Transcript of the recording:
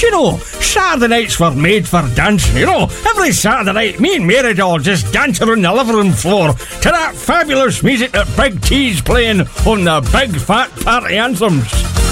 you know, Saturday nights were made for dancing, you know. Every Saturday night, me and Mary Doll just dance around the living room floor to that fabulous music that Big T's playing on the Big Fat Party Anthems.